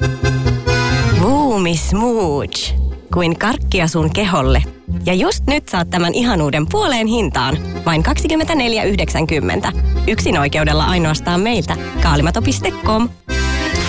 Boomi Smooch. Kuin karkkia sun keholle. Ja just nyt saat tämän ihanuuden puoleen hintaan. Vain 24,90. Yksin oikeudella ainoastaan meiltä. Kaalimato.com